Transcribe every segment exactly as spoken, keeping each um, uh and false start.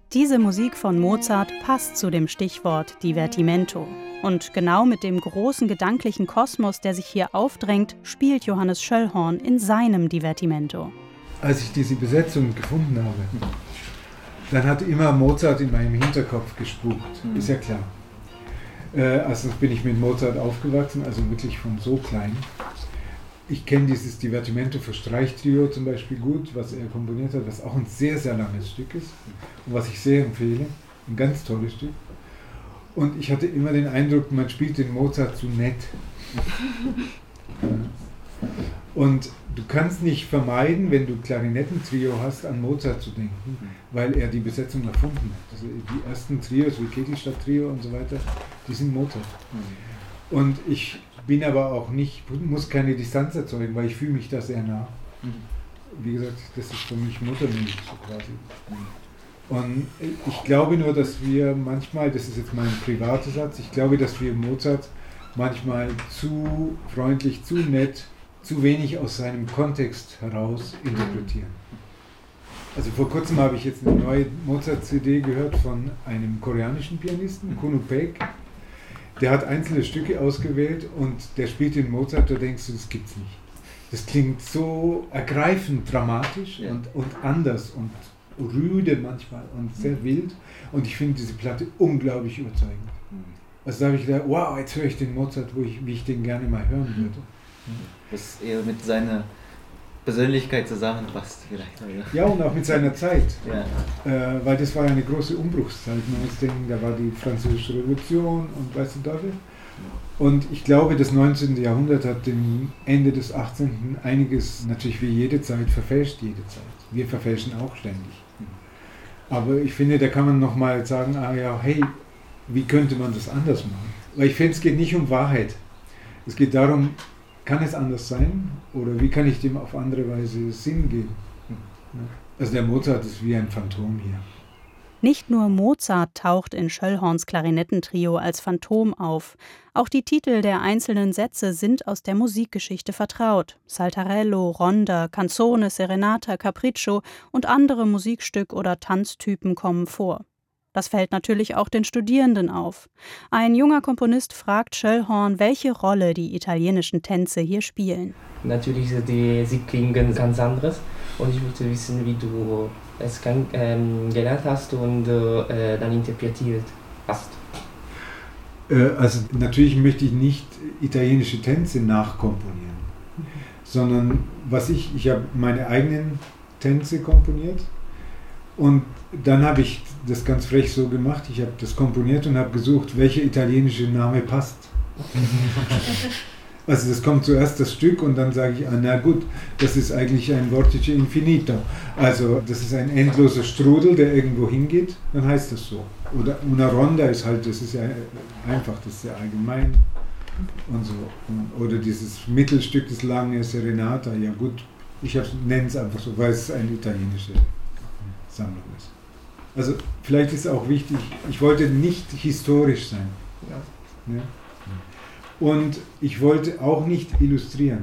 Diese Musik von Mozart passt zu dem Stichwort Divertimento. Und genau mit dem großen gedanklichen Kosmos, der sich hier aufdrängt, spielt Johannes Schöllhorn in seinem Divertimento. Als ich diese Besetzung gefunden habe, dann hat immer Mozart in meinem Hinterkopf gespukt, mhm. ist ja klar. Äh, also bin ich mit Mozart aufgewachsen, also wirklich von so klein. Ich kenne dieses Divertimento für Streichtrio zum Beispiel gut, was er komponiert hat, was auch ein sehr, sehr langes Stück ist und was ich sehr empfehle. Ein ganz tolles Stück. Und ich hatte immer den Eindruck, man spielt den Mozart zu nett. Und du kannst nicht vermeiden, wenn du Klarinettentrio hast, an Mozart zu denken, weil er die Besetzung erfunden hat. Also die ersten Trios, wie Ketelstadt-Trio und so weiter, die sind Mozart. Und ich bin aber auch nicht, muss keine Distanz erzeugen, weil ich fühle mich da sehr nah. Wie gesagt, das ist für mich Muttermilch so quasi. Und ich glaube nur, dass wir manchmal, das ist jetzt mein privater Satz, ich glaube, dass wir Mozart manchmal zu freundlich, zu nett, zu wenig aus seinem Kontext heraus interpretieren. Also vor kurzem habe ich jetzt eine neue Mozart-C D gehört von einem koreanischen Pianisten, Kunu Paek. Der hat einzelne Stücke ausgewählt und der spielt den Mozart, da denkst du, das gibt's nicht. Das klingt so ergreifend dramatisch ja. und, und anders und rüde manchmal und sehr wild. Und ich finde diese Platte unglaublich überzeugend. Also da habe ich gedacht, wow, jetzt höre ich den Mozart, wo ich, wie ich den gerne mal hören würde. Was eher mit seiner Persönlichkeit zusammenpasst vielleicht. Oder? Ja, und auch mit seiner Zeit. Ja. Äh, weil das war ja eine große Umbruchszeit. Man muss denken, da war die Französische Revolution und weiß der Teufel. Und ich glaube, das neunzehnte. Jahrhundert hat dem Ende des achtzehnten einiges, natürlich wie jede Zeit, verfälscht jede Zeit. Wir verfälschen auch ständig. Aber ich finde, da kann man nochmal sagen, ah ja, hey, wie könnte man das anders machen? Weil ich finde, es geht nicht um Wahrheit. Es geht darum, kann es anders sein oder wie kann ich dem auf andere Weise Sinn geben? Also der Mozart ist wie ein Phantom hier. Nicht nur Mozart taucht in Schöllhorns Klarinettentrio als Phantom auf. Auch die Titel der einzelnen Sätze sind aus der Musikgeschichte vertraut. Saltarello, Ronda, Canzone, Serenata, Capriccio und andere Musikstück- oder Tanztypen kommen vor. Das fällt natürlich auch den Studierenden auf. Ein junger Komponist fragt Schöllhorn, welche Rolle die italienischen Tänze hier spielen. Natürlich, die, sie klingen ganz anders und ich wollte wissen, wie du es kann, ähm, gelernt hast und äh, dann interpretiert hast. Äh, also natürlich möchte ich nicht italienische Tänze nachkomponieren, mhm. sondern was ich, ich habe meine eigenen Tänze komponiert. Und dann habe ich das ganz frech so gemacht, ich habe das komponiert und habe gesucht, welcher italienische Name passt. Also das kommt zuerst das Stück und dann sage ich, ah, na gut, das ist eigentlich ein Vortice Infinito. Also das ist ein endloser Strudel, der irgendwo hingeht, dann heißt das so. Oder una Ronda ist halt, das ist ja einfach, das ist sehr allgemein und so. Oder dieses Mittelstück, das lange Serenata, ja gut, ich nenne es einfach so, weil es eine italienische Sammlung ist. Also vielleicht ist auch wichtig, ich wollte nicht historisch sein. Ja. Ja. Und ich wollte auch nicht illustrieren.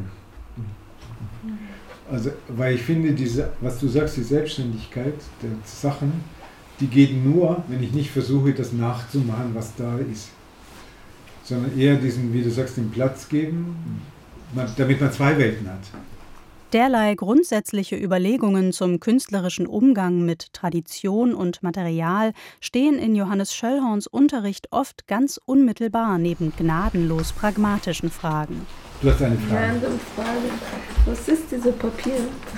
Also, weil ich finde, diese, was du sagst, die Selbstständigkeit der Sachen, die geht nur, wenn ich nicht versuche, das nachzumachen, was da ist. Sondern eher diesen, wie du sagst, den Platz geben, damit man zwei Welten hat. Derlei grundsätzliche Überlegungen zum künstlerischen Umgang mit Tradition und Material stehen in Johannes Schöllhorns Unterricht oft ganz unmittelbar neben gnadenlos pragmatischen Fragen. Du hast eine Frage. Ja, eine Frage. Was ist dieses Papier?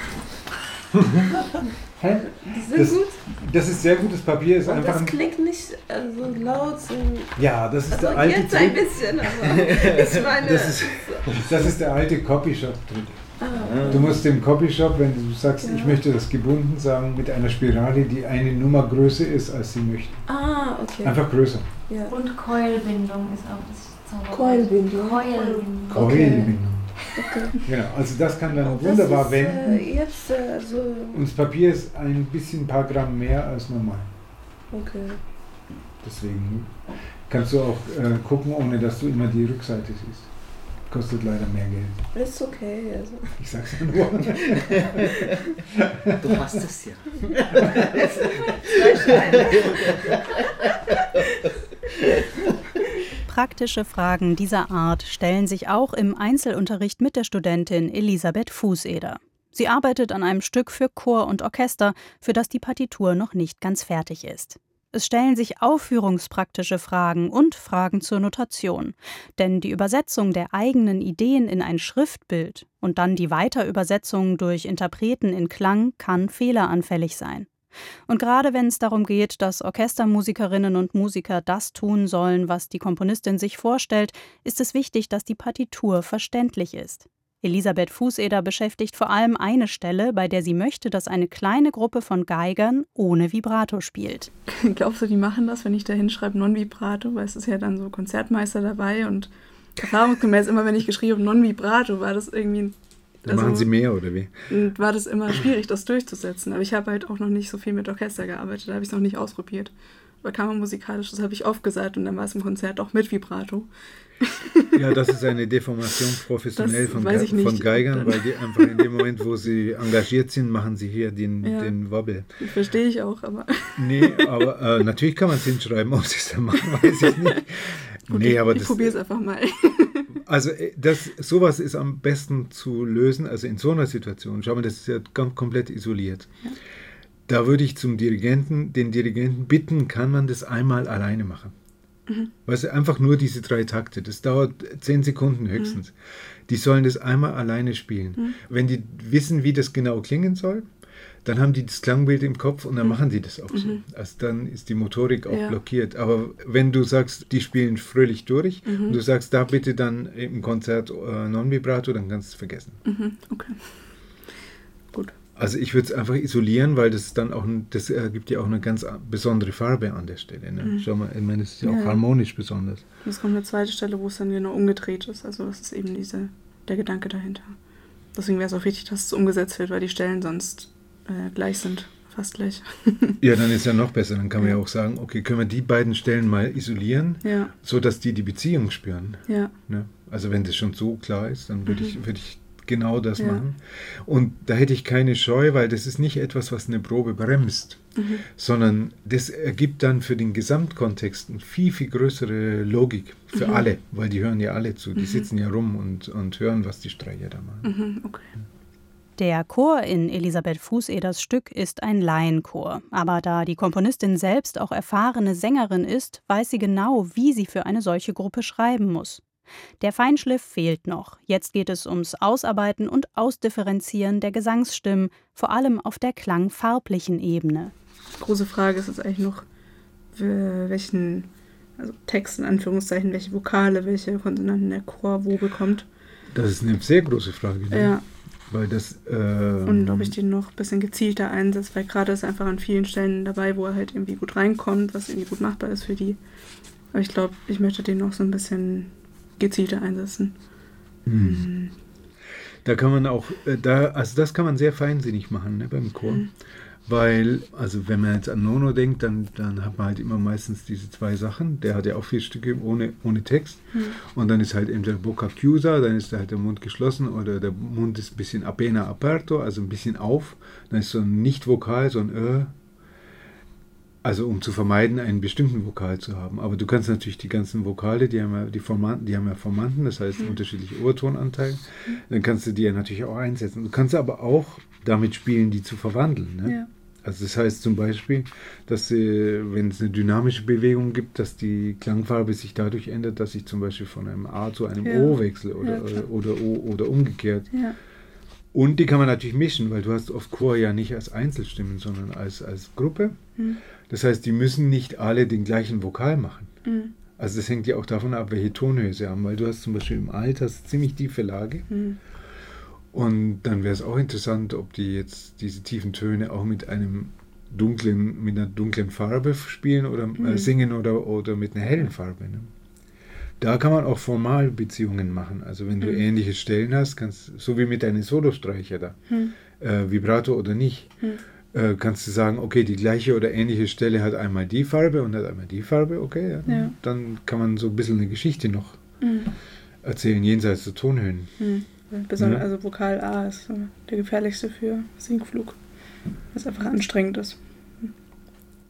Hä? Das, das, gut? das ist sehr gutes Papier. Ist und einfach das ein klingt nicht äh, so laut. So ja, das ist also der alte jetzt ein bisschen, aber ich meine... Das ist, das ist der alte Copyshop-Trick. Ah. Du musst dem Copyshop, wenn du sagst, ja. ich möchte das gebunden sagen, mit einer Spirale, die eine Nummer größer ist, als sie möchten. Ah, okay. Einfach größer. Ja. Und Keulbindung ist auch das Zauberwort. Keulbindung. Keulbindung. Keulbindung. Okay. Genau, also das kann dann und wunderbar ist, wenden. Äh, jetzt, äh, so und das Papier ist ein bisschen, ein paar Gramm mehr als normal. Okay. Deswegen kannst du auch äh, gucken, ohne dass du immer die Rückseite siehst. Kostet leider mehr Geld. Ist okay. Also. Ich sag's ja nur. Du hast es ja. Zwei Praktische Fragen dieser Art stellen sich auch im Einzelunterricht mit der Studentin Elisabeth Fußeder. Sie arbeitet an einem Stück für Chor und Orchester, für das die Partitur noch nicht ganz fertig ist. Es stellen sich aufführungspraktische Fragen und Fragen zur Notation. Denn die Übersetzung der eigenen Ideen in ein Schriftbild und dann die Weiterübersetzung durch Interpreten in Klang kann fehleranfällig sein. Und gerade wenn es darum geht, dass Orchestermusikerinnen und Musiker das tun sollen, was die Komponistin sich vorstellt, ist es wichtig, dass die Partitur verständlich ist. Elisabeth Fußeder beschäftigt vor allem eine Stelle, bei der sie möchte, dass eine kleine Gruppe von Geigern ohne Vibrato spielt. Glaubst du, die machen das, wenn ich da hinschreibe Non-Vibrato? Weil es ist ja dann so Konzertmeister dabei und erfahrungsgemäß immer, wenn ich geschrieben habe Non-Vibrato, war das irgendwie... Dann also, machen sie mehr, oder wie? War das immer schwierig, das durchzusetzen. Aber ich habe halt auch noch nicht so viel mit Orchester gearbeitet, da habe ich es noch nicht ausprobiert. Aber kammermusikalisch, das habe ich oft gesagt und dann war es im Konzert auch mit Vibrato. Ja, das ist eine Deformation professionell Das von, weiß ich nicht. von Geigern, weil die einfach in dem Moment, wo sie engagiert sind, machen sie hier den, Ja. den Wobbel. Das verstehe ich auch, aber... Nee, aber äh, natürlich kann man es hinschreiben, ob sie es dann machen, weiß ich nicht. Gut, nee, ich, aber ich das, probiere es einfach mal. Also das, sowas ist am besten zu lösen, also in so einer Situation. Schau mal, das ist ja ganz komplett isoliert. Ja. Da würde ich zum Dirigenten, den Dirigenten bitten, kann man das einmal alleine machen. Mhm. Weißt du, einfach nur diese drei Takte, das dauert zehn Sekunden höchstens. Mhm. Die sollen das einmal alleine spielen. Mhm. Wenn die wissen, wie das genau klingen soll, dann haben die das Klangbild im Kopf und dann mhm. machen die das auch so. Mhm. Also dann ist die Motorik auch ja. blockiert. Aber wenn du sagst, die spielen fröhlich durch mhm. und du sagst, da bitte dann im Konzert äh, Non-Vibrato, dann kannst du es vergessen. Mhm. Okay. Gut. Also ich würde es einfach isolieren, weil das dann auch, das ergibt ja auch eine ganz besondere Farbe an der Stelle. Ne? Mhm. Schau mal, ich meine, das ist ja, ja auch harmonisch besonders. Es kommt eine zweite Stelle, wo es dann genau umgedreht ist. Also das ist eben diese, der Gedanke dahinter. Deswegen wäre es auch wichtig, dass es umgesetzt wird, weil die Stellen sonst äh, gleich sind. Fast gleich. Ja, dann ist ja noch besser. Dann kann man ja, ja auch sagen, okay, können wir die beiden Stellen mal isolieren, ja. sodass die die Beziehung spüren. Ja. Ne? Also wenn das schon so klar ist, dann würde mhm. ich, würd ich genau das ja. machen. Und da hätte ich keine Scheu, weil das ist nicht etwas, was eine Probe bremst, mhm. sondern das ergibt dann für den Gesamtkontext eine viel, viel größere Logik für mhm. alle, weil die hören ja alle zu. Die mhm. sitzen ja rum und, und hören, was die Streicher da machen. Mhm. Okay. Der Chor in Elisabeth Fußeders Stück ist ein Laienchor. Aber da die Komponistin selbst auch erfahrene Sängerin ist, weiß sie genau, wie sie für eine solche Gruppe schreiben muss. Der Feinschliff fehlt noch. Jetzt geht es ums Ausarbeiten und Ausdifferenzieren der Gesangsstimmen, vor allem auf der klangfarblichen Ebene. Große Frage ist jetzt eigentlich noch, welchen also Text in Anführungszeichen, welche Vokale, welche Konsonanten der Chor wo bekommt. Das ist eine sehr große Frage. Ne? Ja. Weil das, ähm, und ob ich den noch ein bisschen gezielter einsetze, weil gerade ist einfach an vielen Stellen dabei, wo er halt irgendwie gut reinkommt, was irgendwie gut machbar ist für die. Aber ich glaube, ich möchte den noch so ein bisschen gezielter einsetzen. Hm. Mhm. Da kann man auch, äh, da, also das kann man sehr feinsinnig machen, ne, beim Chor. Mhm. Weil, also wenn man jetzt an Nono denkt, dann, dann hat man halt immer meistens diese zwei Sachen. Der hat ja auch vier Stücke ohne, ohne Text. Mhm. Und dann ist halt entweder Bocca chiusa, dann ist halt der Mund geschlossen oder der Mund ist ein bisschen appena aperto, also ein bisschen auf. Dann ist so ein Nicht-Vokal, so ein Ö. Also um zu vermeiden, einen bestimmten Vokal zu haben. Aber du kannst natürlich die ganzen Vokale, die haben ja, die Formanten, die haben ja Formanten, das heißt mhm. unterschiedliche Obertonanteile. Mhm. Dann kannst du die ja natürlich auch einsetzen. Du kannst aber auch damit spielen, die zu verwandeln. Ne? Ja. Also das heißt zum Beispiel, dass äh, wenn es eine dynamische Bewegung gibt, dass die Klangfarbe sich dadurch ändert, dass ich zum Beispiel von einem A zu einem ja. O wechsle oder, ja, oder O oder umgekehrt. Ja. Und die kann man natürlich mischen, weil du hast oft Chor ja nicht als Einzelstimmen, sondern als, als Gruppe. Mhm. Das heißt, die müssen nicht alle den gleichen Vokal machen. Mhm. Also das hängt ja auch davon ab, welche Tonhöhe sie haben, weil du hast zum Beispiel im Alt hast ziemlich tiefe Lage. Mhm. Und dann wäre es auch interessant, ob die jetzt diese tiefen Töne auch mit einem dunklen, mit einer dunklen Farbe spielen oder mhm. äh, singen oder, oder mit einer hellen Farbe. Ne? Da kann man auch Formalbeziehungen machen. Also wenn du mhm. ähnliche Stellen hast, kannst so wie mit deinen Solostreicher da, mhm. äh, Vibrato oder nicht, mhm. äh, kannst du sagen, okay, die gleiche oder ähnliche Stelle hat einmal die Farbe und hat einmal die Farbe, okay, ja, ja. Dann kann man so ein bisschen eine Geschichte noch mhm. erzählen, jenseits der Tonhöhen. Mhm. Besonders, ja. Also Vokal A ist der gefährlichste für Singflug, was einfach anstrengend ist.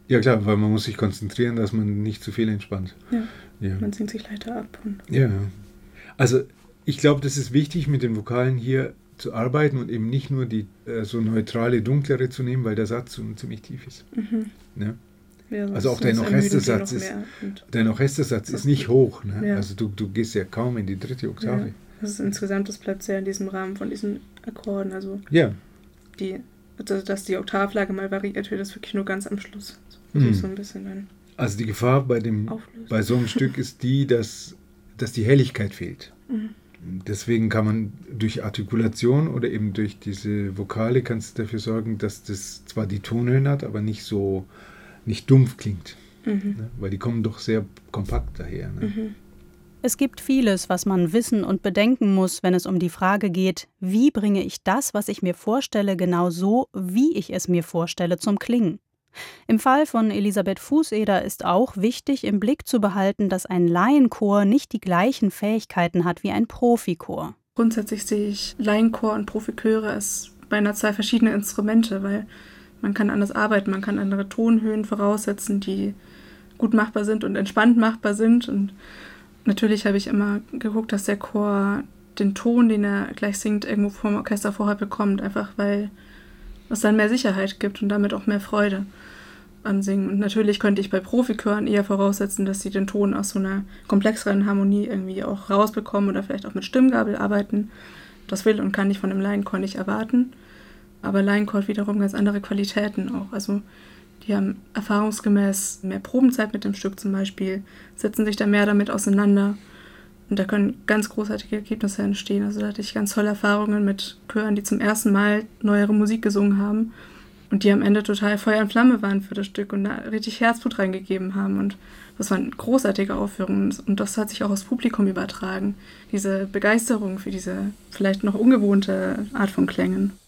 Ja klar, weil man muss sich konzentrieren, dass man nicht zu viel entspannt. Ja, Ja, man singt sich leichter ab. Und ja. Also ich glaube, das ist wichtig, mit den Vokalen hier zu arbeiten und eben nicht nur die äh, so neutrale, dunklere zu nehmen, weil der Satz so ziemlich tief ist. mhm. Ne? Ja, Also auch sonst dein ermüden die Orchestersatz noch ist, mehr. Und dein Orchestersatz ist nicht hoch. Ne? Ja. Also du, du gehst ja kaum in die dritte Oktave. Ja, das ist insgesamt, das bleibt sehr in diesem Rahmen von diesen Akkorden. Also Ja. die, also dass die Oktavlage mal variiert wird, ist wirklich nur ganz am Schluss. Das Mhm. ist so ein bisschen dann Also die Gefahr bei, dem, auflösen. bei so einem Stück ist die, dass, dass die Helligkeit fehlt. Mhm. Deswegen kann man durch Artikulation oder eben durch diese Vokale kannst du dafür sorgen, dass das zwar die Tonhöhen hat, aber nicht so nicht dumpf klingt. Mhm. Ne? Weil die kommen doch sehr kompakt daher. Ne? Mhm. Es gibt vieles, was man wissen und bedenken muss, wenn es um die Frage geht, wie bringe ich das, was ich mir vorstelle, genau so, wie ich es mir vorstelle, zum Klingen. Im Fall von Elisabeth Fußeder ist auch wichtig, im Blick zu behalten, dass ein Laienchor nicht die gleichen Fähigkeiten hat wie ein Profichor. Grundsätzlich sehe ich Laienchor und Profichöre als beinahe zwei verschiedene Instrumente, weil man kann anders arbeiten, man kann andere Tonhöhen voraussetzen, die gut machbar sind und entspannt machbar sind. Und natürlich habe ich immer geguckt, dass der Chor den Ton, den er gleich singt, irgendwo vom Orchester vorher bekommt, einfach weil es dann mehr Sicherheit gibt und damit auch mehr Freude am Singen. Und natürlich könnte ich bei Profichören eher voraussetzen, dass sie den Ton aus so einer komplexeren Harmonie irgendwie auch rausbekommen oder vielleicht auch mit Stimmgabel arbeiten. Das will und kann ich von einem Laienchor nicht erwarten. Aber Laienchor hat wiederum ganz andere Qualitäten auch. Also die haben erfahrungsgemäß mehr Probenzeit mit dem Stück zum Beispiel, setzen sich da mehr damit auseinander. Und da können ganz großartige Ergebnisse entstehen. Also da hatte ich ganz tolle Erfahrungen mit Chören, die zum ersten Mal neuere Musik gesungen haben und die am Ende total Feuer und Flamme waren für das Stück und da richtig Herzblut reingegeben haben. Und das waren großartige Aufführungen und das hat sich auch aufs Publikum übertragen. Diese Begeisterung für diese vielleicht noch ungewohnte Art von Klängen.